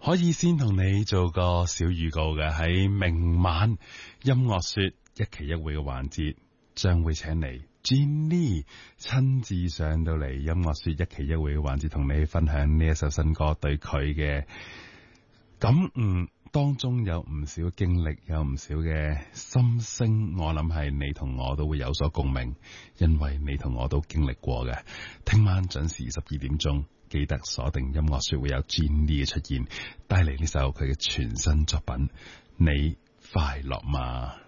可以先同你做個小預告嘅，喺明晚音樂說一期一會嘅環節，將會請嚟 Jenny 親自上到嚟音樂說一期一會嘅環節，同你分享呢一首新歌對佢嘅感悟，當中有唔少經歷，有唔少嘅心聲，我諗係你同我都會有所共鳴，因為你同我都經歷過嘅。聽晚準時12點鐘，記得鎖定音樂說會有 Jenny 嘅出現，帶嚟呢首佢嘅全新作品，你快樂嗎？